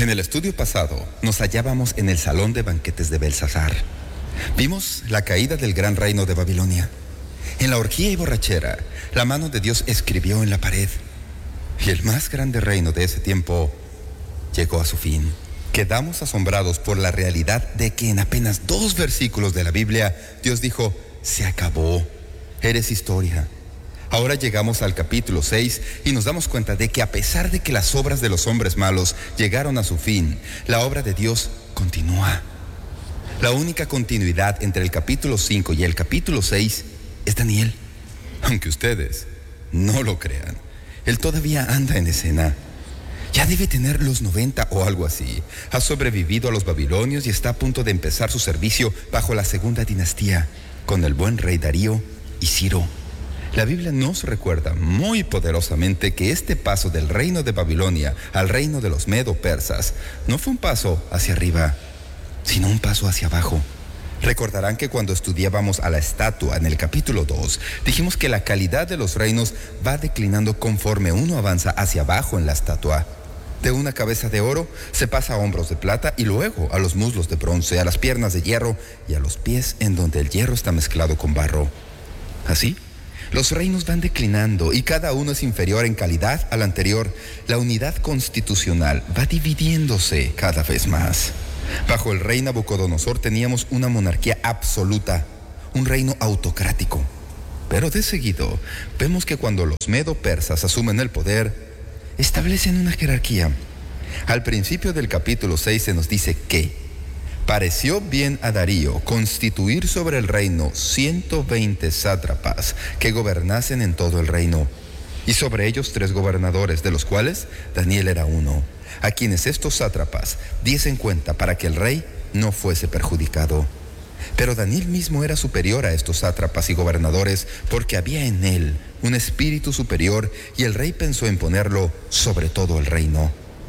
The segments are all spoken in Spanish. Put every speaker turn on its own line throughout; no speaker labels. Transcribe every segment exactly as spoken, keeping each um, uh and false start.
En el estudio pasado nos hallábamos en el salón de banquetes de Belsasar. Vimos la caída del gran reino de Babilonia. En la orgía y borrachera, la mano de Dios escribió en la pared. Y el más grande reino de ese tiempo llegó a su fin. Quedamos asombrados por la realidad de que en apenas dos versículos de la Biblia, Dios dijo, se acabó, eres historia. Ahora llegamos al capítulo seis y nos damos cuenta de que a pesar de que las obras de los hombres malos llegaron a su fin, la obra de Dios continúa. La única continuidad entre el capítulo cinco y el capítulo seis es Daniel. Aunque ustedes no lo crean, él todavía anda en escena. Ya debe tener los noventa o algo así. Ha sobrevivido a los babilonios y está a punto de empezar su servicio bajo la segunda dinastía, con el buen rey Darío y Ciro. La Biblia nos recuerda muy poderosamente que este paso del reino de Babilonia al reino de los medo-persas no fue un paso hacia arriba, sino un paso hacia abajo. Recordarán que cuando estudiábamos a la estatua en el capítulo dos, dijimos que la calidad de los reinos va declinando conforme uno avanza hacia abajo en la estatua. De una cabeza de oro se pasa a hombros de plata y luego a los muslos de bronce, a las piernas de hierro y a los pies en donde el hierro está mezclado con barro. Así, los reinos van declinando y cada uno es inferior en calidad al anterior. La unidad constitucional va dividiéndose cada vez más. Bajo el rey Nabucodonosor teníamos una monarquía absoluta, un reino autocrático. Pero de seguido vemos que cuando los medo-persas asumen el poder, establecen una jerarquía. Al principio del capítulo seis se nos dice que pareció bien a Darío constituir sobre el reino ciento veinte sátrapas que gobernasen en todo el reino, y sobre ellos tres gobernadores, de los cuales Daniel era uno, a quienes estos sátrapas diesen cuenta para que el rey no fuese perjudicado. Pero Daniel mismo era superior a estos sátrapas y gobernadores, porque había en él un espíritu superior, y el rey pensó en ponerlo sobre todo el reino.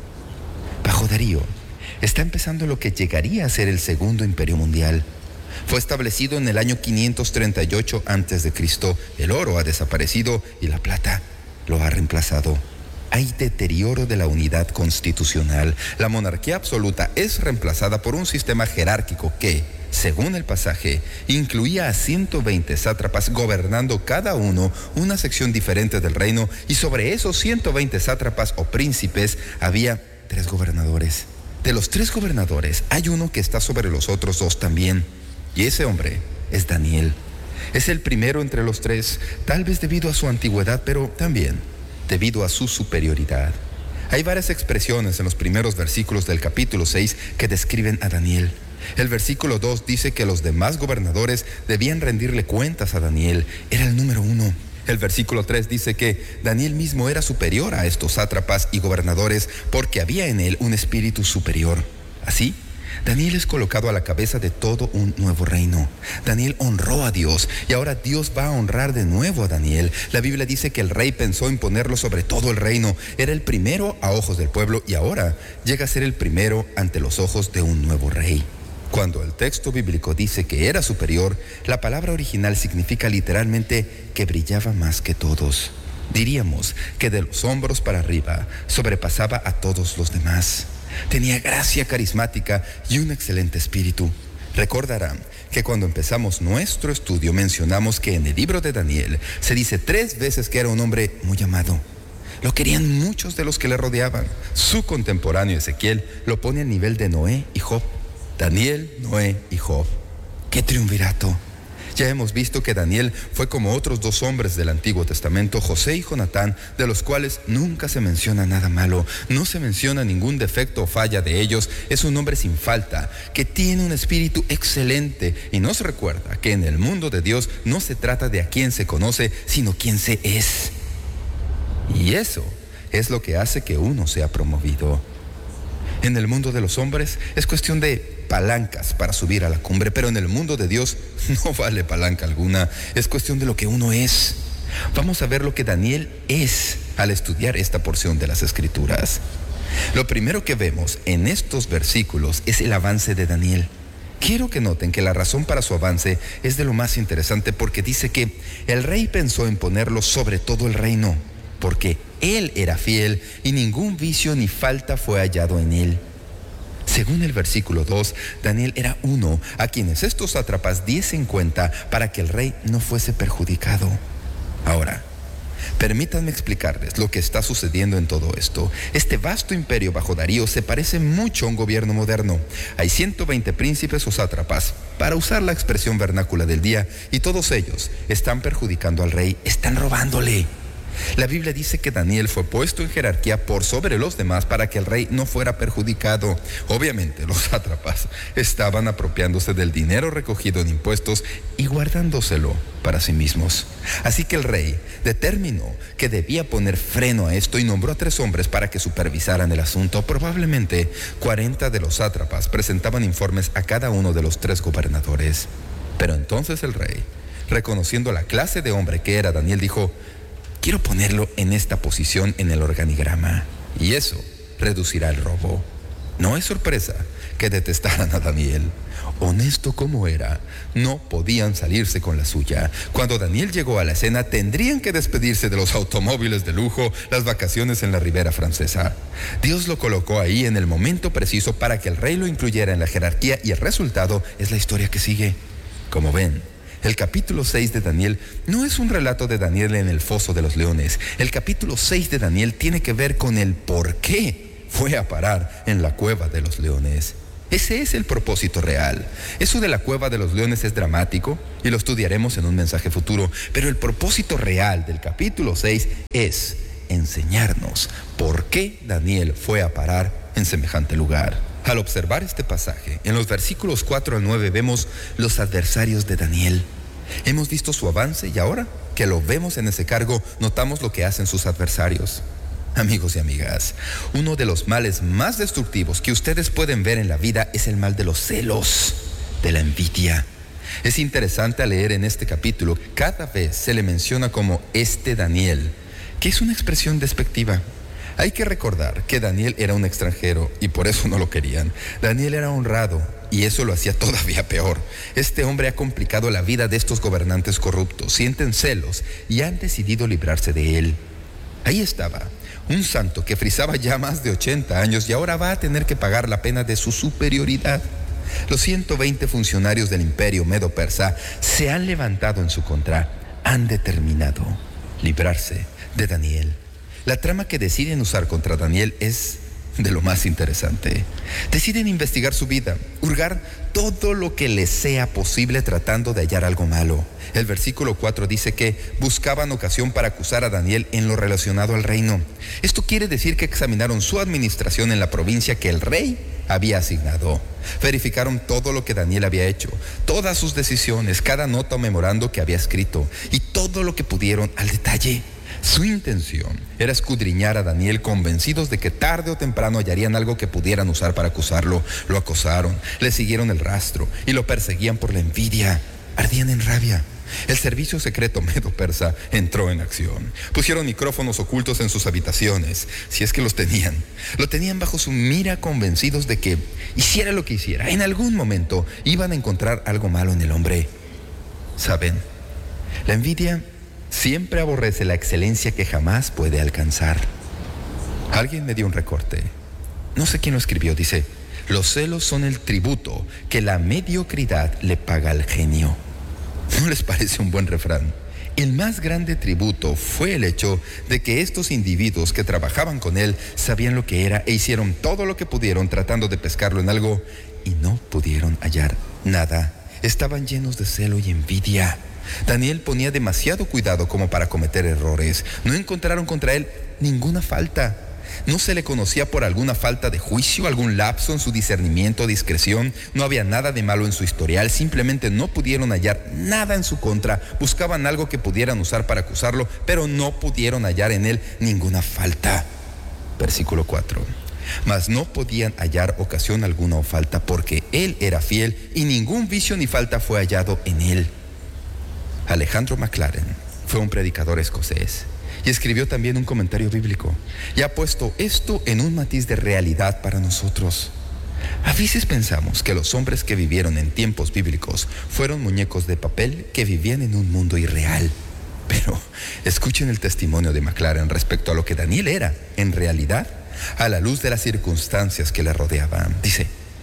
Bajo Darío está empezando lo que llegaría a ser el segundo imperio mundial. Fue establecido en el año quinientos treinta y ocho antes de Cristo. El oro ha desaparecido y la plata lo ha reemplazado. Hay deterioro de la unidad constitucional. La monarquía absoluta es reemplazada por un sistema jerárquico que, según el pasaje, incluía a ciento veinte sátrapas gobernando cada uno una sección diferente del reino, y sobre esos ciento veinte sátrapas o príncipes había tres gobernadores. De los tres gobernadores hay uno que está sobre los otros dos también, y ese hombre es Daniel. Es el primero entre los tres, tal vez debido a su antigüedad, pero también debido a su superioridad. Hay varias expresiones en los primeros versículos del capítulo seis que describen a Daniel. El versículo dos dice que los demás gobernadores debían rendirle cuentas a Daniel. Era el número uno. El versículo tres dice que Daniel mismo era superior a estos sátrapas y gobernadores porque había en él un espíritu superior. Así, Daniel es colocado a la cabeza de todo un nuevo reino. Daniel honró a Dios y ahora Dios va a honrar de nuevo a Daniel. La Biblia dice que el rey pensó en ponerlo sobre todo el reino. Era el primero a ojos del pueblo y ahora llega a ser el primero ante los ojos de un nuevo rey. Cuando el texto bíblico dice que era superior, la palabra original significa literalmente que brillaba más que todos. Diríamos que de los hombros para arriba sobrepasaba a todos los demás. Tenía gracia carismática y un excelente espíritu. Recordarán que cuando empezamos nuestro estudio mencionamos que en el libro de Daniel se dice tres veces que era un hombre muy amado. Lo querían muchos de los que le rodeaban. Su contemporáneo Ezequiel lo pone al nivel de Noé y Job. Daniel, Noé y Job. ¡Qué triunvirato! Ya hemos visto que Daniel fue como otros dos hombres del Antiguo Testamento, José y Jonatán, de los cuales nunca se menciona nada malo, no se menciona ningún defecto o falla de ellos. Es un hombre sin falta, que tiene un espíritu excelente y nos recuerda que en el mundo de Dios no se trata de a quién se conoce, sino quién se es. Y eso es lo que hace que uno sea promovido. En el mundo de los hombres es cuestión de palancas para subir a la cumbre, pero en el mundo de Dios no vale palanca alguna, es cuestión de lo que uno es. Vamos a ver lo que Daniel es al estudiar esta porción de las Escrituras. Lo primero que vemos en estos versículos es el avance de Daniel. Quiero que noten que la razón para su avance es de lo más interesante, porque dice que el rey pensó en ponerlo sobre todo el reino, porque él era fiel y ningún vicio ni falta fue hallado en él. Según el versículo dos, Daniel era uno a quienes estos sátrapas diesen cuenta para que el rey no fuese perjudicado. Ahora, permítanme explicarles lo que está sucediendo en todo esto. Este vasto imperio bajo Darío se parece mucho a un gobierno moderno. Hay ciento veinte príncipes o sátrapas, para usar la expresión vernácula del día, y todos ellos están perjudicando al rey, están robándole. La Biblia dice que Daniel fue puesto en jerarquía por sobre los demás para que el rey no fuera perjudicado. Obviamente, los sátrapas estaban apropiándose del dinero recogido en impuestos y guardándoselo para sí mismos. Así que el rey determinó que debía poner freno a esto y nombró a tres hombres para que supervisaran el asunto. Probablemente cuarenta de los sátrapas presentaban informes a cada uno de los tres gobernadores. Pero entonces el rey, reconociendo la clase de hombre que era Daniel, dijo: quiero ponerlo en esta posición en el organigrama, y eso reducirá el robo. No es sorpresa que detestaran a Daniel. Honesto como era, no podían salirse con la suya. Cuando Daniel llegó a la escena, tendrían que despedirse de los automóviles de lujo, las vacaciones en la Ribera Francesa. Dios lo colocó ahí en el momento preciso para que el rey lo incluyera en la jerarquía, y el resultado es la historia que sigue. Como ven, el capítulo seis de Daniel no es un relato de Daniel en el foso de los leones. El capítulo seis de Daniel tiene que ver con el por qué fue a parar en la cueva de los leones. Ese es el propósito real. Eso de la cueva de los leones es dramático y lo estudiaremos en un mensaje futuro, pero el propósito real del capítulo seis es enseñarnos por qué Daniel fue a parar en semejante lugar. Al observar este pasaje, en los versículos cuatro al nueve vemos los adversarios de Daniel. Hemos visto su avance y ahora que lo vemos en ese cargo, notamos lo que hacen sus adversarios. Amigos y amigas, uno de los males más destructivos que ustedes pueden ver en la vida es el mal de los celos, de la envidia. Es interesante al leer en este capítulo, cada vez se le menciona como este Daniel, que es una expresión despectiva. Hay que recordar que Daniel era un extranjero y por eso no lo querían. Daniel era honrado y eso lo hacía todavía peor. Este hombre ha complicado la vida de estos gobernantes corruptos. Sienten celos y han decidido librarse de él. Ahí estaba, un santo que frisaba ya más de ochenta años y ahora va a tener que pagar la pena de su superioridad. Los ciento veinte funcionarios del imperio medo-persa se han levantado en su contra. Han determinado librarse de Daniel. La trama que deciden usar contra Daniel es de lo más interesante. Deciden investigar su vida, hurgar todo lo que les sea posible tratando de hallar algo malo. El versículo cuatro dice que buscaban ocasión para acusar a Daniel en lo relacionado al reino. Esto quiere decir que examinaron su administración en la provincia que el rey había asignado. Verificaron todo lo que Daniel había hecho, todas sus decisiones, cada nota o memorando que había escrito y todo lo que pudieron al detalle. Su intención era escudriñar a Daniel, convencidos de que tarde o temprano hallarían algo que pudieran usar para acusarlo. Lo acosaron, le siguieron el rastro y lo perseguían por la envidia. Ardían en rabia. El servicio secreto medo-persa entró en acción. Pusieron micrófonos ocultos en sus habitaciones, si es que los tenían. Lo tenían bajo su mira, convencidos de que hiciera lo que hiciera, en algún momento iban a encontrar algo malo en el hombre. ¿Saben? La envidia siempre aborrece la excelencia que jamás puede alcanzar. Alguien me dio un recorte. No sé quién lo escribió. Dice: los celos son el tributo que la mediocridad le paga al genio. ¿No les parece un buen refrán? El más grande tributo fue el hecho de que estos individuos que trabajaban con él sabían lo que era e hicieron todo lo que pudieron tratando de pescarlo en algo y no pudieron hallar nada. Estaban llenos de celo y envidia. Daniel ponía demasiado cuidado como para cometer errores. No encontraron contra él ninguna falta. No se le conocía por alguna falta de juicio, algún lapso en su discernimiento o discreción. No había nada de malo en su historial. Simplemente no pudieron hallar nada en su contra. Buscaban algo que pudieran usar para acusarlo, pero no pudieron hallar en él ninguna falta. Versículo cuatro. Mas no podían hallar ocasión alguna o falta, porque él era fiel y ningún vicio ni falta fue hallado en él. Alejandro McLaren fue un predicador escocés y escribió también un comentario bíblico y ha puesto esto en un matiz de realidad para nosotros. A veces pensamos que los hombres que vivieron en tiempos bíblicos fueron muñecos de papel que vivían en un mundo irreal. Pero escuchen el testimonio de McLaren respecto a lo que Daniel era en realidad a la luz de las circunstancias que le rodeaban. Dice: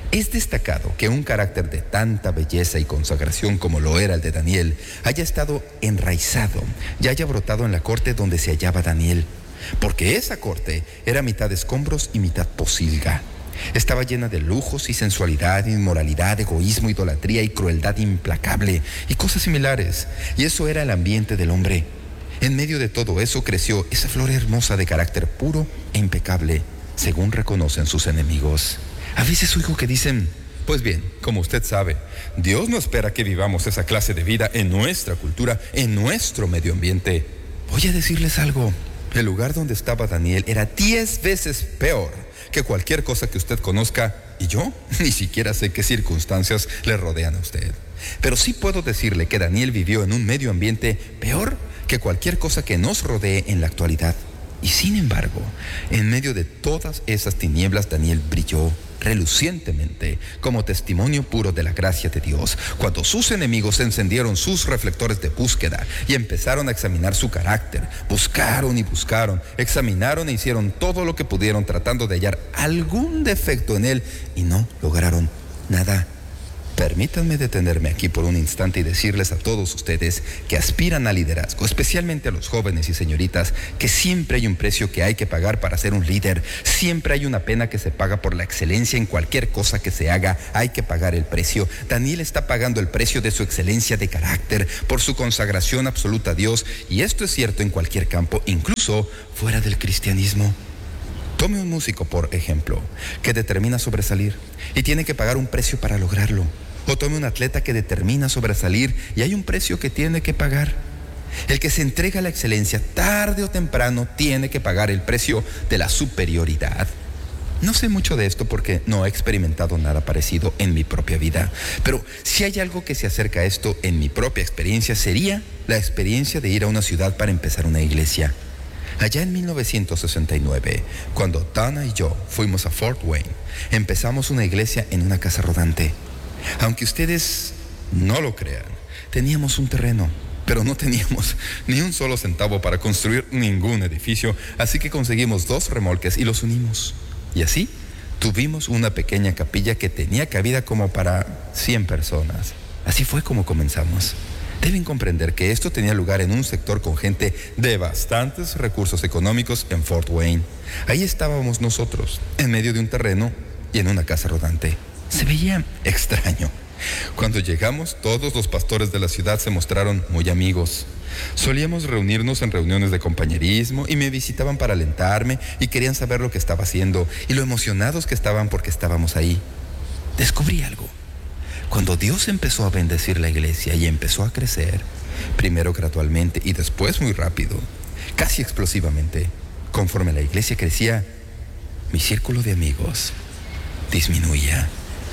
Es destacado que un carácter de tanta belleza y consagración como lo era el de Daniel haya estado enraizado y haya brotado en la corte donde se hallaba Daniel, porque esa corte era mitad escombros y mitad posilga. Estaba llena de lujos y sensualidad, inmoralidad, egoísmo, idolatría y crueldad implacable y cosas similares, y eso era el ambiente del hombre. En medio de todo eso creció esa flor hermosa de carácter puro e impecable, según reconocen sus enemigos. A veces oigo que dicen: pues bien, como usted sabe, Dios no espera que vivamos esa clase de vida en nuestra cultura, en nuestro medio ambiente. Voy a decirles algo. El lugar donde estaba Daniel era diez veces peor que cualquier cosa que usted conozca, y yo ni siquiera sé qué circunstancias le rodean a usted. Pero sí puedo decirle que Daniel vivió en un medio ambiente peor que cualquier cosa que nos rodee en la actualidad. Y sin embargo, en medio de todas esas tinieblas, Daniel brilló relucientemente como testimonio puro de la gracia de Dios. Cuando sus enemigos encendieron sus reflectores de búsqueda y empezaron a examinar su carácter, buscaron y buscaron, examinaron e hicieron todo lo que pudieron tratando de hallar algún defecto en él y no lograron nada. Permítanme detenerme aquí por un instante y decirles a todos ustedes que aspiran al liderazgo, especialmente a los jóvenes y señoritas, que siempre hay un precio que hay que pagar para ser un líder. Siempre hay una pena que se paga por la excelencia en cualquier cosa que se haga. Hay que pagar el precio. Daniel está pagando el precio de su excelencia de carácter, por su consagración absoluta a Dios, y esto es cierto en cualquier campo, incluso fuera del cristianismo. Tome un músico, por ejemplo, que determina sobresalir y tiene que pagar un precio para lograrlo. O tome un atleta que determina sobresalir y hay un precio que tiene que pagar. El que se entrega a la excelencia, tarde o temprano, tiene que pagar el precio de la superioridad. No sé mucho de esto porque no he experimentado nada parecido en mi propia vida, pero si hay algo que se acerca a esto en mi propia experiencia, sería la experiencia de ir a una ciudad para empezar una iglesia. Allá en mil novecientos sesenta y nueve, cuando Dana y yo fuimos a Fort Wayne, empezamos una iglesia en una casa rodante. Aunque ustedes no lo crean, teníamos un terreno, pero no teníamos ni un solo centavo para construir ningún edificio, así que conseguimos dos remolques y los unimos. Y así tuvimos una pequeña capilla que tenía cabida como para cien personas. Así fue como comenzamos. Deben comprender que esto tenía lugar en un sector con gente de bastantes recursos económicos en Fort Wayne. Ahí estábamos nosotros, en medio de un terreno y en una casa rodante. Se veía extraño. Cuando llegamos, todos los pastores de la ciudad se mostraron muy amigos. Solíamos reunirnos en reuniones de compañerismo y me visitaban para alentarme y querían saber lo que estaba haciendo y lo emocionados que estaban porque estábamos ahí. Descubrí algo. Cuando Dios empezó a bendecir la iglesia y empezó a crecer, primero gradualmente y después muy rápido, casi explosivamente, conforme la iglesia crecía, mi círculo de amigos disminuía.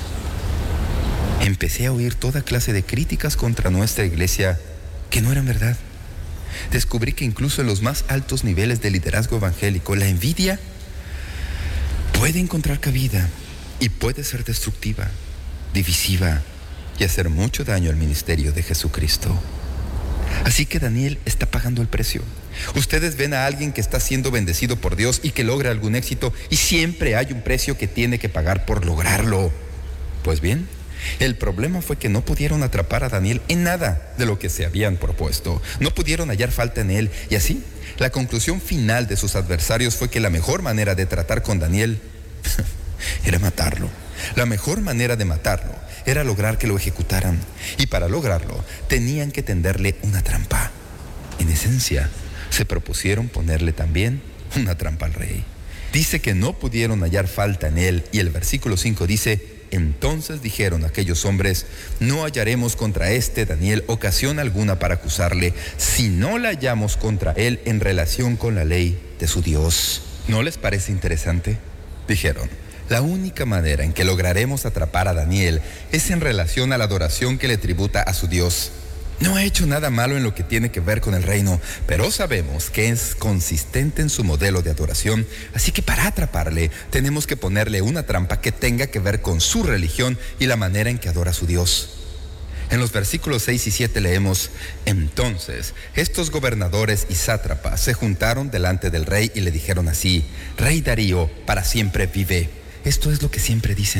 Empecé a oír toda clase de críticas contra nuestra iglesia que no eran verdad. Descubrí que incluso en los más altos niveles de liderazgo evangélico, la envidia puede encontrar cabida y puede ser destructiva, divisiva y hacer mucho daño al ministerio de Jesucristo. Así que Daniel está pagando el precio. Ustedes ven a alguien que está siendo bendecido por Dios y que logra algún éxito, y siempre hay un precio que tiene que pagar por lograrlo. Pues bien, el problema fue que no pudieron atrapar a Daniel en nada de lo que se habían propuesto. No pudieron hallar falta en él, y así, la conclusión final de sus adversarios fue que la mejor manera de tratar con Daniel era matarlo. La mejor manera de matarlo era lograr que lo ejecutaran, y para lograrlo tenían que tenderle una trampa. En esencia, se propusieron ponerle también una trampa al rey. Dice que no pudieron hallar falta en él, y el versículo cinco dice: entonces dijeron aquellos hombres: no hallaremos contra este Daniel ocasión alguna para acusarle, si no la hallamos contra él en relación con la ley de su Dios. ¿No les parece interesante? Dijeron: la única manera en que lograremos atrapar a Daniel es en relación a la adoración que le tributa a su Dios. No ha hecho nada malo en lo que tiene que ver con el reino, pero sabemos que es consistente en su modelo de adoración, así que para atraparle tenemos que ponerle una trampa que tenga que ver con su religión y la manera en que adora a su Dios. En los versículos seis y siete leemos: entonces estos gobernadores y sátrapas se juntaron delante del rey y le dijeron así: Rey Darío, para siempre vive. Esto es lo que siempre dicen.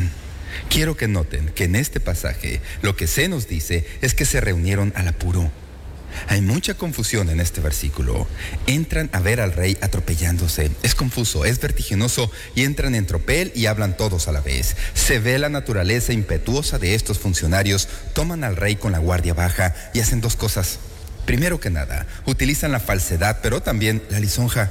Quiero que noten que en este pasaje lo que se nos dice es que se reunieron al apuro. Hay mucha confusión en este versículo. Entran a ver al rey atropellándose. Es confuso, es vertiginoso y entran en tropel y hablan todos a la vez. Se ve la naturaleza impetuosa de estos funcionarios. Toman al rey con la guardia baja y hacen dos cosas. Primero que nada, utilizan la falsedad, pero también la lisonja.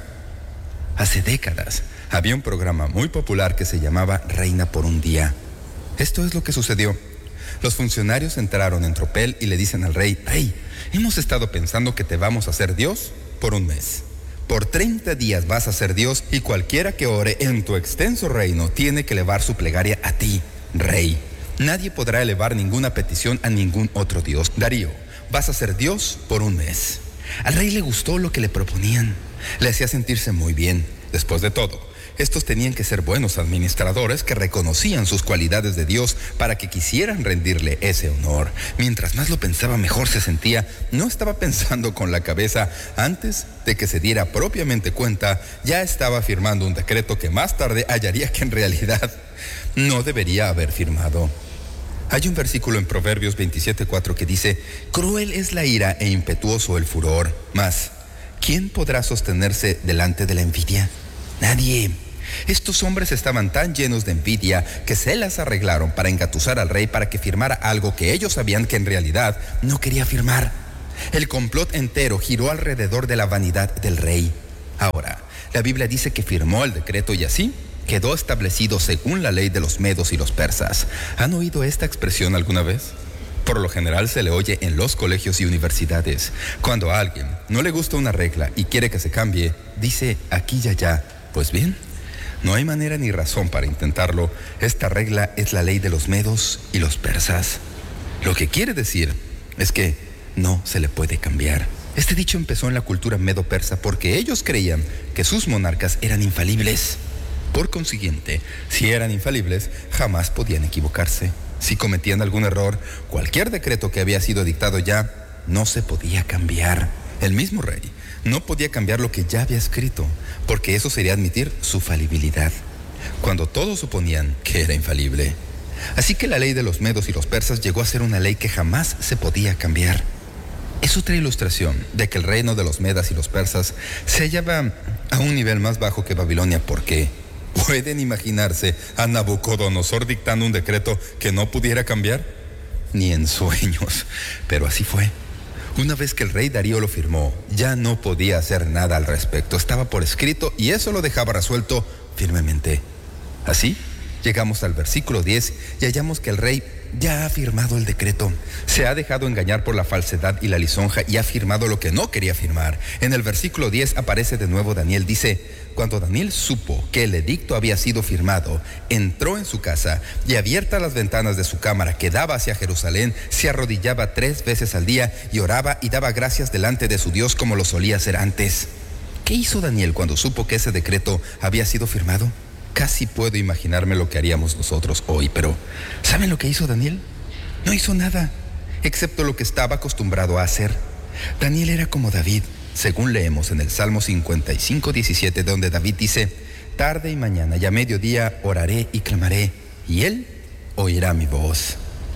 Hace décadas había un programa muy popular que se llamaba Reina por un día. Esto es lo que sucedió. Los funcionarios entraron en tropel y le dicen al rey: Rey, hemos estado pensando que te vamos a hacer Dios por un mes. Por treinta días vas a ser Dios y cualquiera que ore en tu extenso reino tiene que elevar su plegaria a ti, rey. Nadie podrá elevar ninguna petición a ningún otro Dios. Darío, vas a ser Dios por un mes. Al rey le gustó lo que le proponían. Le hacía sentirse muy bien. Después de todo, estos tenían que ser buenos administradores que reconocían sus cualidades de Dios para que quisieran rendirle ese honor. Mientras más lo pensaba, mejor se sentía. No estaba pensando con la cabeza. Antes de que se diera propiamente cuenta, ya estaba firmando un decreto que más tarde hallaría que en realidad no debería haber firmado. Hay un versículo en Proverbios veintisiete cuatro que dice: cruel es la ira e impetuoso el furor, mas ¿quién podrá sostenerse delante de la envidia? Nadie. Estos hombres estaban tan llenos de envidia que se las arreglaron para engatusar al rey para que firmara algo que ellos sabían que en realidad no quería firmar. El complot entero giró alrededor de la vanidad del rey. Ahora, la Biblia dice que firmó el decreto y así quedó establecido según la ley de los medos y los persas. ¿Han oído esta expresión alguna vez? Por lo general se le oye en los colegios y universidades. Cuando a alguien no le gusta una regla y quiere que se cambie, dice aquí y allá: pues bien, no hay manera ni razón para intentarlo. Esta regla es la ley de los medos y los persas. Lo que quiere decir es que no se le puede cambiar. Este dicho empezó en la cultura medo-persa porque ellos creían que sus monarcas eran infalibles. Por consiguiente, si eran infalibles, jamás podían equivocarse. Si cometían algún error, cualquier decreto que había sido dictado ya no se podía cambiar. El mismo rey no podía cambiar lo que ya había escrito, porque eso sería admitir su falibilidad, cuando todos suponían que era infalible. Así que la ley de los medos y los persas llegó a ser una ley que jamás se podía cambiar. Es otra ilustración de que el reino de los medas y los persas se hallaba a un nivel más bajo que Babilonia, porque ¿pueden imaginarse a Nabucodonosor dictando un decreto que no pudiera cambiar? Ni en sueños, pero así fue. Una vez que el rey Darío lo firmó, ya no podía hacer nada al respecto. Estaba por escrito y eso lo dejaba resuelto firmemente. Así, llegamos al versículo diez y hallamos que el rey ya ha firmado el decreto. Se ha dejado engañar por la falsedad y la lisonja y ha firmado lo que no quería firmar. En el versículo diez aparece de nuevo Daniel. Dice: cuando Daniel supo que el edicto había sido firmado, entró en su casa y, abiertas las ventanas de su cámara que daba hacia Jerusalén, se arrodillaba tres veces al día y oraba y daba gracias delante de su Dios como lo solía hacer antes. ¿Qué hizo Daniel cuando supo que ese decreto había sido firmado? Casi puedo imaginarme lo que haríamos nosotros hoy, pero ¿saben lo que hizo Daniel? No hizo nada, excepto lo que estaba acostumbrado a hacer. Daniel era como David, según leemos en el Salmo cincuenta y cinco, diecisiete, donde David dice: tarde y mañana y a mediodía oraré y clamaré, y él oirá mi voz.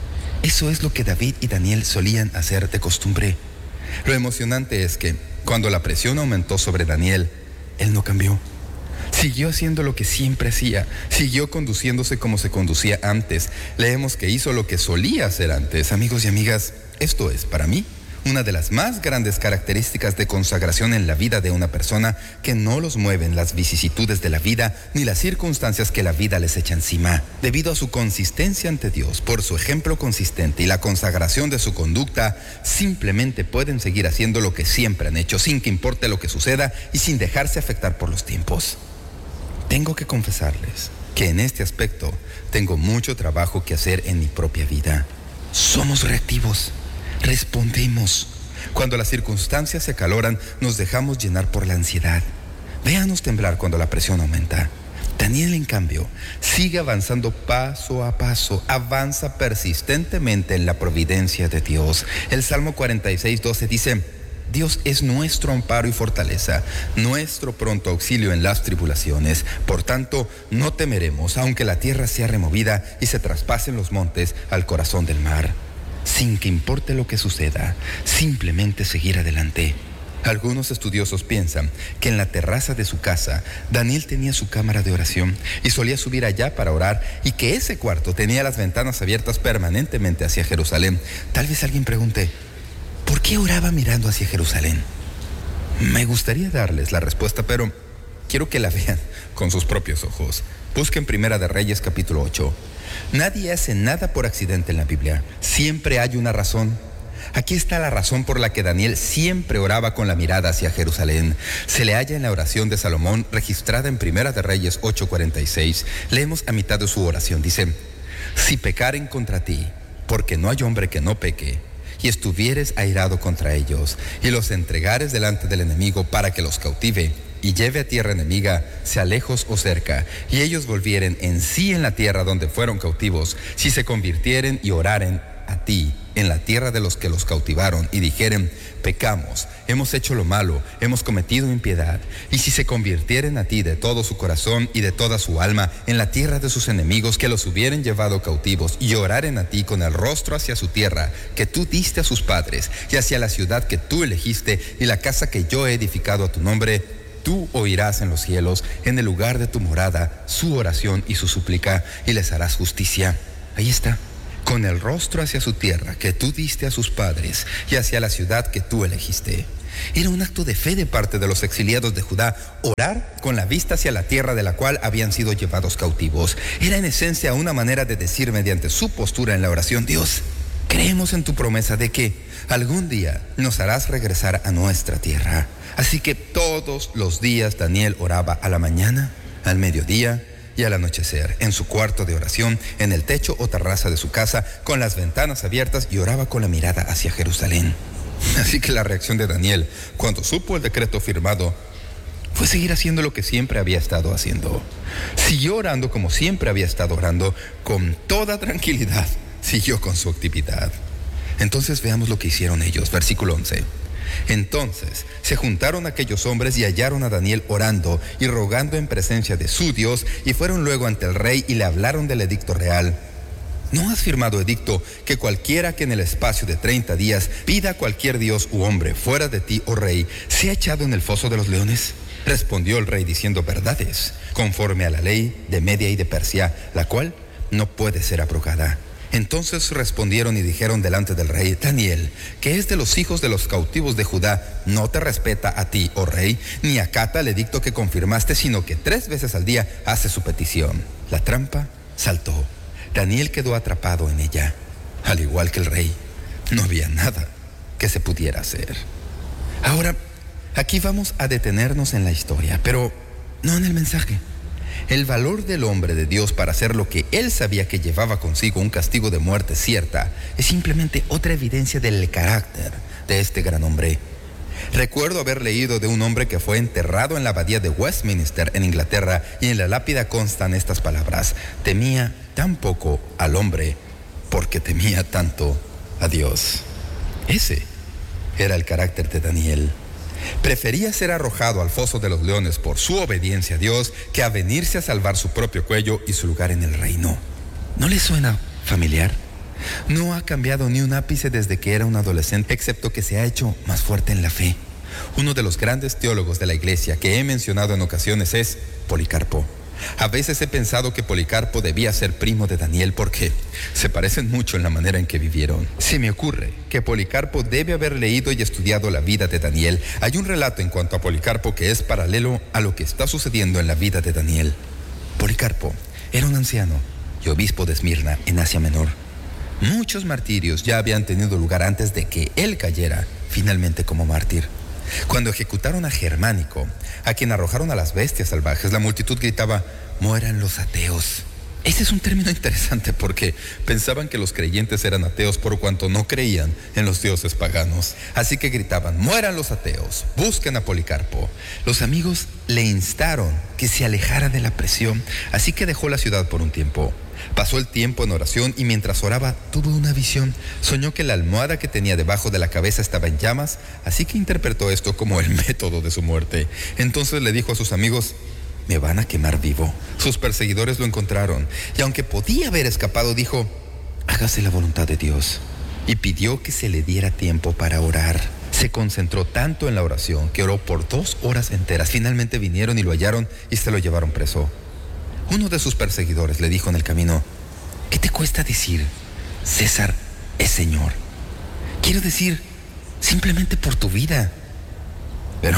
Eso es lo que David y Daniel solían hacer de costumbre. Lo emocionante es que, cuando la presión aumentó sobre Daniel, él no cambió. Siguió haciendo lo que siempre hacía, siguió conduciéndose como se conducía antes. Leemos que hizo lo que solía hacer antes. Amigos y amigas, esto es, para mí, una de las más grandes características de consagración en la vida de una persona, que no los mueven las vicisitudes de la vida ni las circunstancias que la vida les echa encima. Debido a su consistencia ante Dios, por su ejemplo consistente y la consagración de su conducta, simplemente pueden seguir haciendo lo que siempre han hecho, sin que importe lo que suceda y sin dejarse afectar por los tiempos. Tengo que confesarles que en este aspecto tengo mucho trabajo que hacer en mi propia vida. Somos reactivos, respondemos. Cuando las circunstancias se acaloran, nos dejamos llenar por la ansiedad. Véanos temblar cuando la presión aumenta. Daniel, en cambio, sigue avanzando paso a paso, avanza persistentemente en la providencia de Dios. El Salmo cuarenta y seis, doce dice: Dios es nuestro amparo y fortaleza, nuestro pronto auxilio en las tribulaciones. Por tanto, no temeremos, aunque la tierra sea removida y se traspasen los montes al corazón del mar. Sin que importe lo que suceda, simplemente seguir adelante. Algunos estudiosos piensan que en la terraza de su casa, Daniel tenía su cámara de oración y solía subir allá para orar, y que ese cuarto tenía las ventanas abiertas permanentemente hacia Jerusalén. Tal vez alguien pregunte, ¿por qué oraba mirando hacia Jerusalén? Me gustaría darles la respuesta, pero quiero que la vean con sus propios ojos. Busquen Primera de Reyes capítulo ocho. Nadie hace nada por accidente en la Biblia. Siempre hay una razón. Aquí está la razón por la que Daniel siempre oraba con la mirada hacia Jerusalén. Se le halla en la oración de Salomón, registrada en Primera de Reyes ocho cuarenta y seis. Leemos a mitad de su oración. Dice, si pecaren contra ti, porque no hay hombre que no peque, y estuvieres airado contra ellos, y los entregares delante del enemigo para que los cautive, y lleve a tierra enemiga, sea lejos o cerca, y ellos volvieren en sí en la tierra donde fueron cautivos, si se convirtieren y oraren a ti en la tierra de los que los cautivaron, y dijeren, pecamos, hemos hecho lo malo, hemos cometido impiedad, y si se convirtieren a ti de todo su corazón y de toda su alma en la tierra de sus enemigos que los hubieren llevado cautivos, y oraren a ti con el rostro hacia su tierra que tú diste a sus padres, y hacia la ciudad que tú elegiste y la casa que yo he edificado a tu nombre, tú oirás en los cielos, en el lugar de tu morada, su oración y su súplica, y les harás justicia. Ahí está. Con el rostro hacia su tierra que tú diste a sus padres y hacia la ciudad que tú elegiste. Era un acto de fe de parte de los exiliados de Judá, orar con la vista hacia la tierra de la cual habían sido llevados cautivos. Era en esencia una manera de decir mediante su postura en la oración, Dios, creemos en tu promesa de que algún día nos harás regresar a nuestra tierra. Así que todos los días Daniel oraba a la mañana, al mediodía y al anochecer, en su cuarto de oración, en el techo o terraza de su casa, con las ventanas abiertas, y oraba con la mirada hacia Jerusalén. Así que la reacción de Daniel, cuando supo el decreto firmado, fue seguir haciendo lo que siempre había estado haciendo. Siguió orando como siempre había estado orando, con toda tranquilidad, siguió con su actividad. Entonces veamos lo que hicieron ellos, versículo once. Entonces se juntaron aquellos hombres y hallaron a Daniel orando y rogando en presencia de su Dios, y fueron luego ante el rey y le hablaron del edicto real. ¿No has firmado edicto que cualquiera que en el espacio de treinta días pida a cualquier dios u hombre fuera de ti, oh rey, sea echado en el foso de los leones? Respondió el rey diciendo, verdades, conforme a la ley de Media y de Persia, la cual no puede ser abrogada. Entonces respondieron y dijeron delante del rey, Daniel, que es de los hijos de los cautivos de Judá, no te respeta a ti, oh rey, ni acata el edicto que confirmaste, sino que tres veces al día hace su petición. La trampa saltó. Daniel quedó atrapado en ella. Al igual que el rey, no había nada que se pudiera hacer. Ahora, aquí vamos a detenernos en la historia, pero no en el mensaje. El valor del hombre de Dios para hacer lo que él sabía que llevaba consigo un castigo de muerte cierta es simplemente otra evidencia del carácter de este gran hombre. Recuerdo haber leído de un hombre que fue enterrado en la abadía de Westminster en Inglaterra, y en la lápida constan estas palabras: temía tan poco al hombre porque temía tanto a Dios. Ese era el carácter de Daniel. Prefería ser arrojado al foso de los leones por su obediencia a Dios que a venirse a salvar su propio cuello y su lugar en el reino. ¿No le suena familiar? No ha cambiado ni un ápice desde que era un adolescente, excepto que se ha hecho más fuerte en la fe. Uno de los grandes teólogos de la iglesia que he mencionado en ocasiones es Policarpo. A veces he pensado que Policarpo debía ser primo de Daniel porque se parecen mucho en la manera en que vivieron. Se me ocurre que Policarpo debe haber leído y estudiado la vida de Daniel. Hay un relato en cuanto a Policarpo que es paralelo a lo que está sucediendo en la vida de Daniel. Policarpo era un anciano y obispo de Esmirna, en Asia Menor. Muchos martirios ya habían tenido lugar antes de que él cayera finalmente como mártir. Cuando ejecutaron a Germánico, a quien arrojaron a las bestias salvajes, la multitud gritaba: mueran los ateos. Ese es un término interesante porque pensaban que los creyentes eran ateos por cuanto no creían en los dioses paganos. Así que gritaban: mueran los ateos, busquen a Policarpo. Los amigos le instaron que se alejara de la presión, así que dejó la ciudad por un tiempo. Pasó el tiempo en oración y mientras oraba tuvo una visión. Soñó que la almohada que tenía debajo de la cabeza estaba en llamas, así que interpretó esto como el método de su muerte. Entonces le dijo a sus amigos: me van a quemar vivo. Sus perseguidores lo encontraron y aunque podía haber escapado, dijo: hágase la voluntad de Dios. Y pidió que se le diera tiempo para orar. Se concentró tanto en la oración que oró por dos horas enteras. Finalmente vinieron y lo hallaron y se lo llevaron preso. Uno de sus perseguidores le dijo en el camino: ¿qué te cuesta decir César es Señor? Quiero decir, simplemente por tu vida. Pero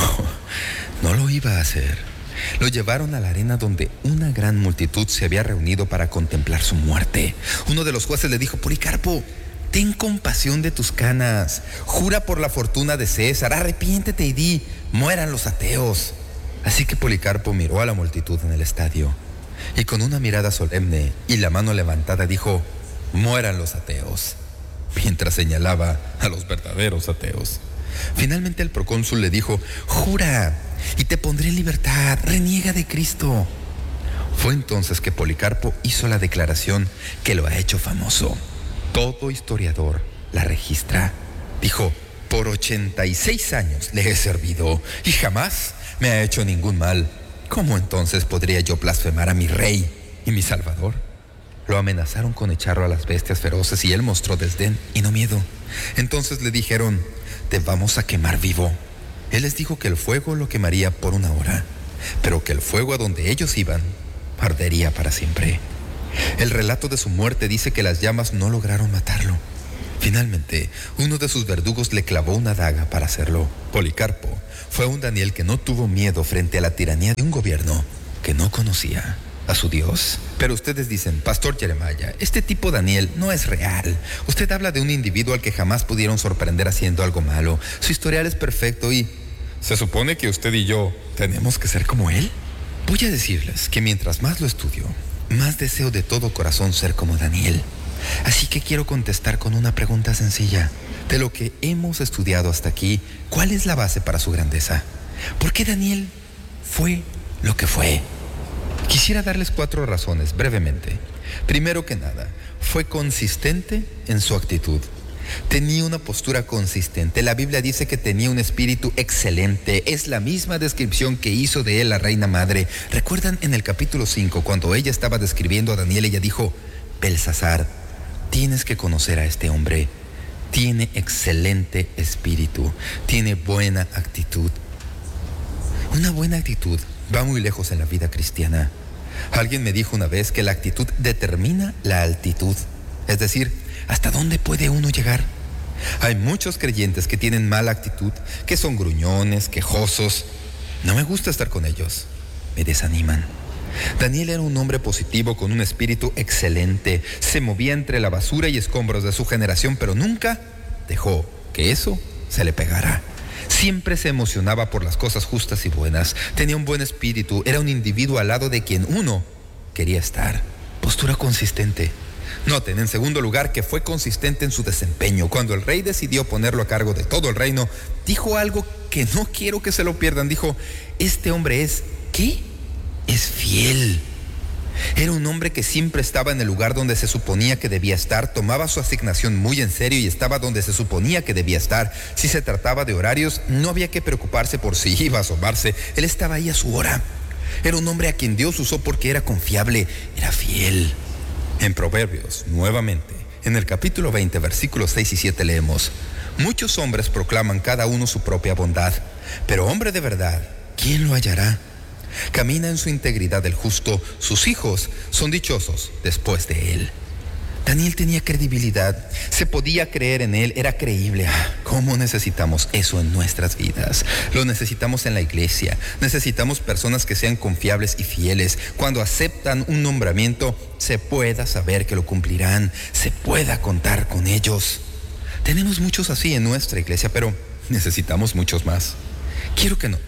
no lo iba a hacer. Lo llevaron a la arena donde una gran multitud se había reunido para contemplar su muerte. Uno de los jueces le dijo: Policarpo, ten compasión de tus canas, jura por la fortuna de César, arrepiéntete y di: mueran los ateos. Así que Policarpo miró a la multitud en el estadio y con una mirada solemne y la mano levantada dijo: mueran los ateos, mientras señalaba a los verdaderos ateos. Finalmente el procónsul le dijo: jura y te pondré en libertad, reniega de Cristo. Fue entonces que Policarpo hizo la declaración que lo ha hecho famoso. Todo historiador la registra. Dijo: por ochenta y seis años le he servido y jamás me ha hecho ningún mal. ¿Cómo entonces podría yo blasfemar a mi rey y mi salvador? Lo amenazaron con echarlo a las bestias feroces y él mostró desdén y no miedo. Entonces le dijeron: te vamos a quemar vivo. Él les dijo que el fuego lo quemaría por una hora, pero que el fuego a donde ellos iban ardería para siempre. El relato de su muerte dice que las llamas no lograron matarlo. Finalmente, uno de sus verdugos le clavó una daga para hacerlo. Policarpo fue un Daniel que no tuvo miedo frente a la tiranía de un gobierno que no conocía a su Dios. Pero ustedes dicen: Pastor Jeremiah, este tipo Daniel no es real. Usted habla de un individuo al que jamás pudieron sorprender haciendo algo malo. Su historial es perfecto y ¿se supone que usted y yo tenemos que ser como él? Voy a decirles que mientras más lo estudio, más deseo de todo corazón ser como Daniel. Así que quiero contestar con una pregunta sencilla. De lo que hemos estudiado hasta aquí, ¿cuál es la base para su grandeza? ¿Por qué Daniel fue lo que fue? Quisiera darles cuatro razones brevemente. Primero que nada, fue consistente en su actitud. Tenía una postura consistente. La Biblia dice que tenía un espíritu excelente. Es la misma descripción que hizo de él la reina madre. ¿Recuerdan en el capítulo cinco, cuando ella estaba describiendo a Daniel, ella dijo: Belsasar, tienes que conocer a este hombre. Tiene excelente espíritu, tiene buena actitud. Una buena actitud va muy lejos en la vida cristiana. Alguien me dijo una vez que la actitud determina la altitud. Es decir, ¿hasta dónde puede uno llegar? Hay muchos creyentes que tienen mala actitud, que son gruñones, quejosos. No me gusta estar con ellos, me desaniman. Daniel era un hombre positivo con un espíritu excelente. Se movía entre la basura y escombros de su generación, pero nunca dejó que eso se le pegara. Siempre se emocionaba por las cosas justas y buenas. Tenía un buen espíritu. Era un individuo al lado de quien uno quería estar. Postura consistente. Noten, en segundo lugar, que fue consistente en su desempeño. Cuando el rey decidió ponerlo a cargo de todo el reino, dijo algo que no quiero que se lo pierdan. Dijo: este hombre es, ¿qué? Es fiel. Era un hombre que siempre estaba en el lugar donde se suponía que debía estar, tomaba su asignación muy en serio y estaba donde se suponía que debía estar. Si se trataba de horarios, no había que preocuparse por si iba a asomarse. Él estaba ahí a su hora. Era un hombre a quien Dios usó porque era confiable, era fiel. En Proverbios, nuevamente, en el capítulo veinte, versículos seis y siete leemos: muchos hombres proclaman cada uno su propia bondad, pero hombre de verdad, ¿quién lo hallará? Camina en su integridad el justo, sus hijos son dichosos después de él. Daniel tenía credibilidad, se podía creer en él, era creíble. Ah, ¿cómo necesitamos eso en nuestras vidas? Lo necesitamos en la iglesia. Necesitamos personas que sean confiables y fieles. Cuando aceptan un nombramiento, se pueda saber que lo cumplirán, se pueda contar con ellos. Tenemos muchos así en nuestra iglesia, pero necesitamos muchos más. Quiero que noten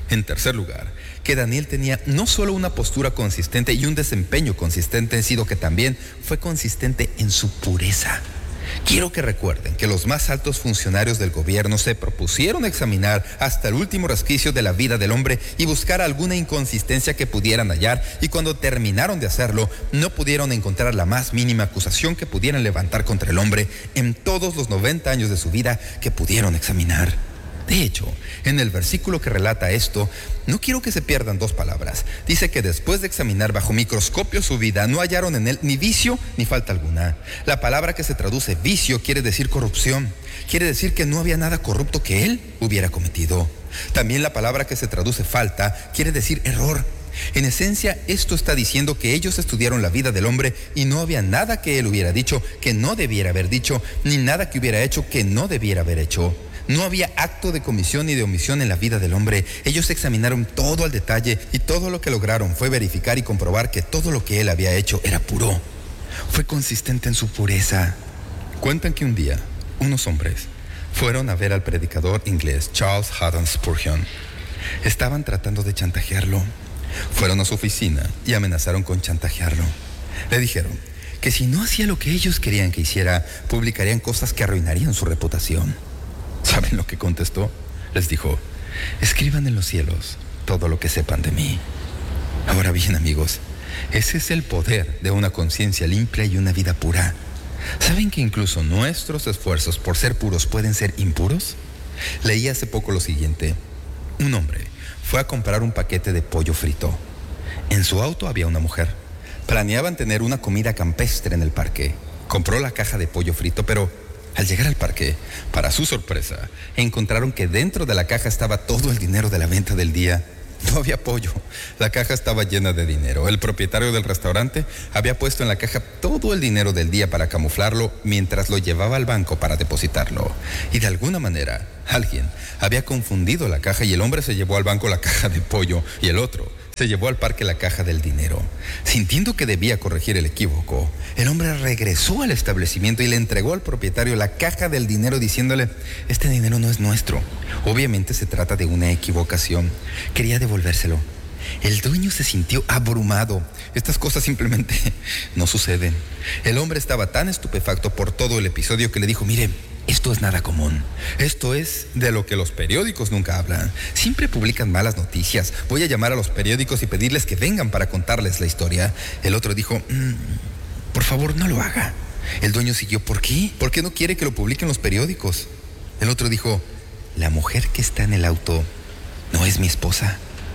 En tercer lugar, que Daniel tenía no solo una postura consistente y un desempeño consistente, sino que también fue consistente en su pureza. Quiero que recuerden que los más altos funcionarios del gobierno se propusieron examinar hasta el último resquicio de la vida del hombre y buscar alguna inconsistencia que pudieran hallar, y cuando terminaron de hacerlo, no pudieron encontrar la más mínima acusación que pudieran levantar contra el hombre en todos los noventa años de su vida que pudieron examinar. De hecho, en el versículo que relata esto, no quiero que se pierdan dos palabras. Dice que después de examinar bajo microscopio su vida, no hallaron en él ni vicio ni falta alguna. La palabra que se traduce vicio quiere decir corrupción. Quiere decir que no había nada corrupto que él hubiera cometido. También la palabra que se traduce falta quiere decir error. En esencia, esto está diciendo que ellos estudiaron la vida del hombre y no había nada que él hubiera dicho que no debiera haber dicho, ni nada que hubiera hecho que no debiera haber hecho. No había acto de comisión ni de omisión en la vida del hombre. Ellos examinaron todo al detalle y todo lo que lograron fue verificar y comprobar que todo lo que él había hecho era puro. Fue consistente en su pureza. Cuentan que un día, unos hombres fueron a ver al predicador inglés Charles Haddon Spurgeon. Estaban tratando de chantajearlo. Fueron a su oficina y amenazaron con chantajearlo. Le dijeron que si no hacía lo que ellos querían que hiciera, publicarían cosas que arruinarían su reputación. ¿Saben lo que contestó? Les dijo: escriban en los cielos todo lo que sepan de mí. Ahora bien, amigos, ese es el poder de una conciencia limpia y una vida pura. ¿Saben que incluso nuestros esfuerzos por ser puros pueden ser impuros? Leí hace poco lo siguiente. Un hombre fue a comprar un paquete de pollo frito. En su auto había una mujer. Planeaban tener una comida campestre en el parque. Compró la caja de pollo frito, pero al llegar al parque, para su sorpresa, encontraron que dentro de la caja estaba todo el dinero de la venta del día. No había pollo. La caja estaba llena de dinero. El propietario del restaurante había puesto en la caja todo el dinero del día para camuflarlo mientras lo llevaba al banco para depositarlo. Y de alguna manera, alguien había confundido la caja y el hombre se llevó al banco la caja de pollo y el otro se llevó al parque la caja del dinero. Sintiendo que debía corregir el equívoco, el hombre regresó al establecimiento y le entregó al propietario la caja del dinero diciéndole: este dinero no es nuestro. Obviamente se trata de una equivocación. Quería devolvérselo. El dueño se sintió abrumado. Estas cosas simplemente no suceden. El hombre estaba tan estupefacto por todo el episodio que le dijo: mire, esto es nada común. Esto es de lo que los periódicos nunca hablan. Siempre publican malas noticias. Voy a llamar a los periódicos y pedirles que vengan para contarles la historia. El otro dijo: mmm, por favor, no lo haga. El dueño siguió: ¿por qué? ¿Por qué no quiere que lo publiquen los periódicos? El otro dijo: la mujer que está en el auto no es mi esposa.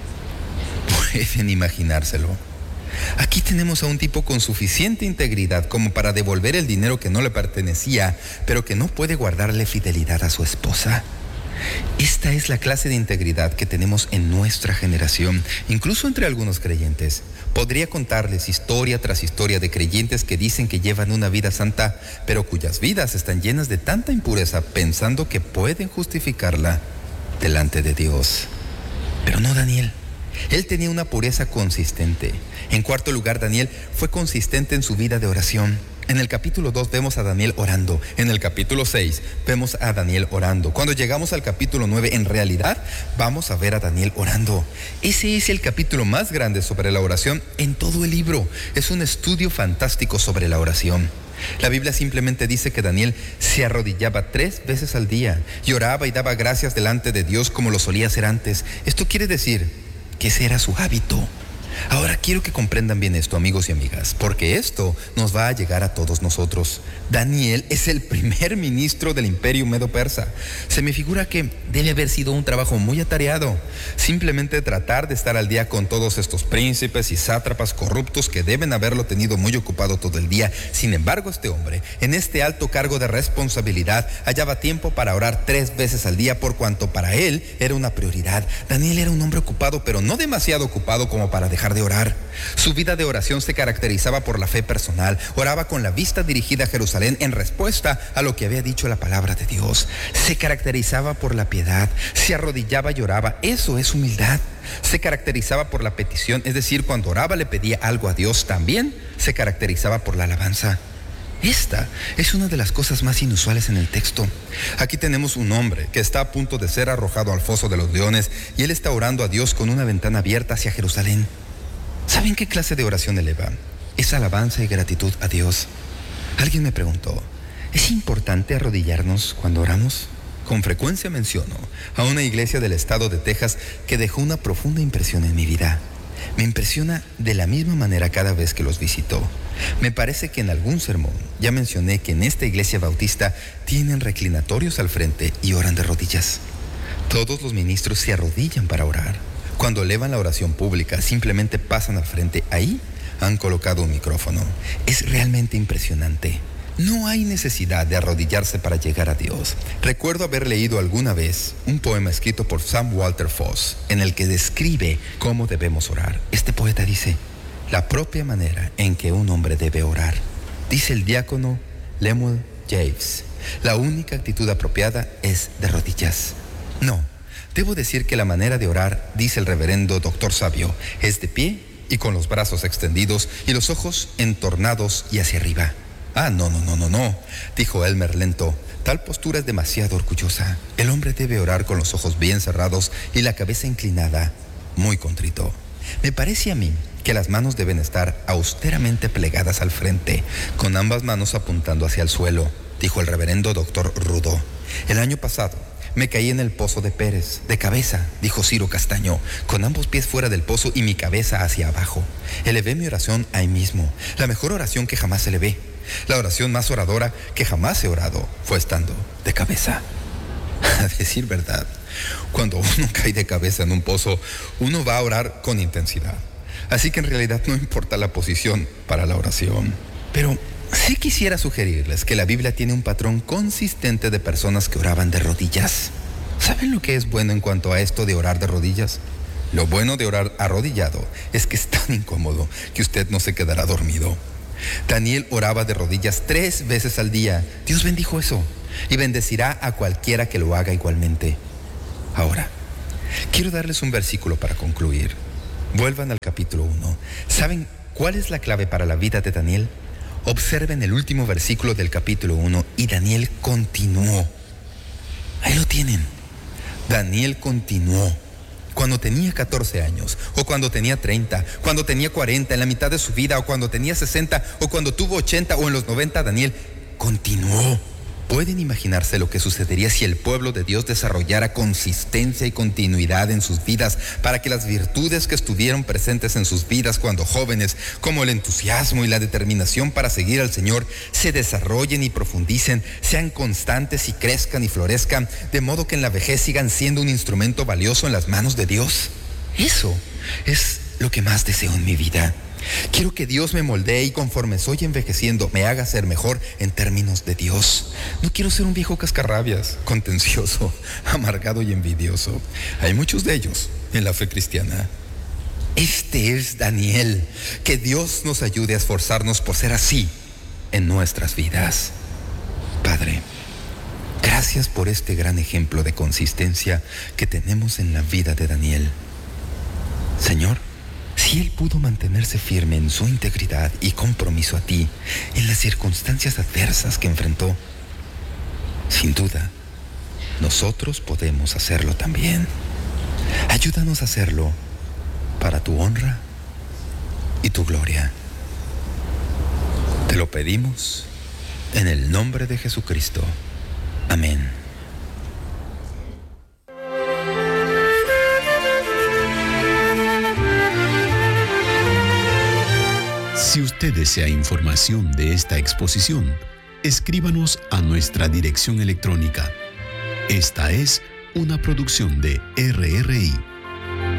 Pueden imaginárselo. Aquí tenemos a un tipo con suficiente integridad como para devolver el dinero que no le pertenecía, pero que no puede guardarle fidelidad a su esposa. Esta es la clase de integridad que tenemos en nuestra generación, incluso entre algunos creyentes. Podría contarles historia tras historia de creyentes que dicen que llevan una vida santa, pero cuyas vidas están llenas de tanta impureza pensando que pueden justificarla delante de Dios. Pero no Daniel. Él tenía una pureza consistente. En cuarto lugar, Daniel fue consistente en su vida de oración. En el capítulo dos vemos a Daniel orando. En el capítulo seis vemos a Daniel orando. Cuando llegamos al capítulo nueve, en realidad vamos a ver a Daniel orando. Ese es el capítulo más grande sobre la oración en todo el libro. Es un estudio fantástico sobre la oración. La Biblia simplemente dice que Daniel se arrodillaba tres veces al día y oraba y daba gracias delante de Dios como lo solía hacer antes. Esto quiere decir que ese era su hábito. Ahora quiero que comprendan bien esto, amigos y amigas, porque esto nos va a llegar a todos nosotros. Daniel es el primer ministro del imperio medo-persa. Se me figura que debe haber sido un trabajo muy atareado. Simplemente tratar de estar al día con todos estos príncipes y sátrapas corruptos que deben haberlo tenido muy ocupado todo el día. Sin embargo, este hombre, en este alto cargo de responsabilidad, hallaba tiempo para orar tres veces al día, por cuanto para él era una prioridad. Daniel era un hombre ocupado, pero no demasiado ocupado como para dejar de orar. Su vida de oración se caracterizaba por la fe personal. Oraba con la vista dirigida a Jerusalén en respuesta a lo que había dicho la palabra de Dios. Se caracterizaba por la piedad. Se arrodillaba y oraba. Eso es humildad. Se caracterizaba por la petición, es decir, cuando oraba le pedía algo a Dios. También se caracterizaba por la alabanza. Esta es una de las cosas más inusuales en el texto. Aquí tenemos un hombre que está a punto de ser arrojado al foso de los leones y él está orando a Dios con una ventana abierta hacia Jerusalén. ¿Saben qué clase de oración eleva? Es alabanza y gratitud a Dios. Alguien me preguntó, ¿es importante arrodillarnos cuando oramos? Con frecuencia menciono a una iglesia del estado de Texas que dejó una profunda impresión en mi vida. Me impresiona de la misma manera cada vez que los visito. Me parece que en algún sermón ya mencioné que en esta iglesia bautista tienen reclinatorios al frente y oran de rodillas. Todos los ministros se arrodillan para orar. Cuando elevan la oración pública, simplemente pasan al frente. Ahí han colocado un micrófono. Es realmente impresionante. No hay necesidad de arrodillarse para llegar a Dios. Recuerdo haber leído alguna vez un poema escrito por Sam Walter Foss en el que describe cómo debemos orar. Este poeta dice, la propia manera en que un hombre debe orar. Dice el diácono Lemuel James, la única actitud apropiada es de rodillas. No, debo decir que la manera de orar, dice el reverendo doctor Sabio, es de pie y con los brazos extendidos y los ojos entornados y hacia arriba. Ah, no, no, no, no, no, dijo Elmer lento. Tal postura es demasiado orgullosa. El hombre debe orar con los ojos bien cerrados y la cabeza inclinada, muy contrito. Me parece a mí que las manos deben estar austeramente plegadas al frente, con ambas manos apuntando hacia el suelo, dijo el reverendo doctor Rudo. El año pasado me caí en el pozo de Pérez, de cabeza, dijo Ciro Castaño, con ambos pies fuera del pozo y mi cabeza hacia abajo. Elevé mi oración ahí mismo, la mejor oración que jamás elevé. La oración más oradora que jamás he orado fue estando de cabeza. A decir verdad, cuando uno cae de cabeza en un pozo, uno va a orar con intensidad. Así que en realidad no importa la posición para la oración. Pero sí quisiera sugerirles que la Biblia tiene un patrón consistente de personas que oraban de rodillas. ¿Saben lo que es bueno en cuanto a esto de orar de rodillas? Lo bueno de orar arrodillado es que es tan incómodo que usted no se quedará dormido. Daniel oraba de rodillas tres veces al día. Dios bendijo eso y bendecirá a cualquiera que lo haga igualmente. Ahora, quiero darles un versículo para concluir. Vuelvan al capítulo uno. ¿Saben cuál es la clave para la vida de Daniel? Observen el último versículo del capítulo uno y Daniel continuó. Ahí lo tienen. Daniel continuó. Cuando tenía catorce años, o cuando tenía treinta, cuando tenía cuarenta, en la mitad de su vida, o cuando tenía sesenta, o cuando tuvo ochenta, o en los noventa, Daniel continuó. ¿Pueden imaginarse lo que sucedería si el pueblo de Dios desarrollara consistencia y continuidad en sus vidas para que las virtudes que estuvieron presentes en sus vidas cuando jóvenes, como el entusiasmo y la determinación para seguir al Señor, se desarrollen y profundicen, sean constantes y crezcan y florezcan, de modo que en la vejez sigan siendo un instrumento valioso en las manos de Dios? Eso es lo que más deseo en mi vida. Quiero que Dios me moldee y conforme soy envejeciendo me haga ser mejor en términos de Dios. No quiero ser un viejo cascarrabias, contencioso, amargado y envidioso. Hay muchos de ellos en la fe cristiana. Este es Daniel. Que Dios nos ayude a esforzarnos por ser así en nuestras vidas. Padre, gracias por este gran ejemplo de consistencia que tenemos en la vida de Daniel. Señor, si él pudo mantenerse firme en su integridad y compromiso a ti en las circunstancias adversas que enfrentó, sin duda, nosotros podemos hacerlo también. Ayúdanos a hacerlo para tu honra y tu gloria. Te lo pedimos en el nombre de Jesucristo. Amén.
Si usted desea información de esta exposición, escríbanos a nuestra dirección electrónica. Esta es una producción de R R I.